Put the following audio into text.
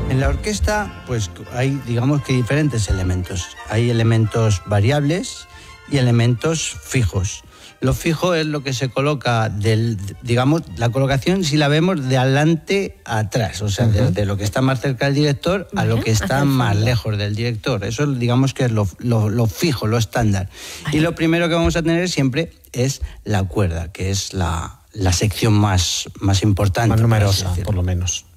En la orquesta, pues hay, digamos que diferentes elementos. Hay elementos variables y elementos fijos. Lo fijo es lo que se coloca digamos, la colocación si la vemos de adelante a atrás, o sea, de lo que está más cerca del director a lo que está más lejos del director. Eso, digamos, que es lo fijo, lo estándar. Y lo primero que vamos a tener siempre es la cuerda, que es la sección más importante. Más numerosa, por lo menos.